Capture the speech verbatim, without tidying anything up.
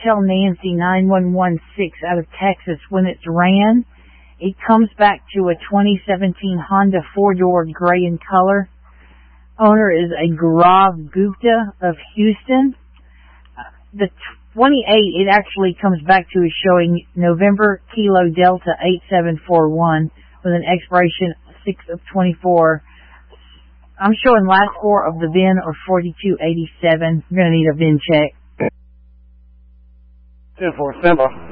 Hotel Nancy nine one one six out of Texas. When it's ran, it comes back to a twenty seventeen Honda four-door gray in color. Owner is a Gaurav Gupta of Houston. The twenty-eight, it actually comes back to is showing November Kilo Delta eight seven four one with an expiration six of twenty-four. I'm showing last four of the V I N or forty-two eighty-seven. You're going to need a V I N check. ten four, stand by.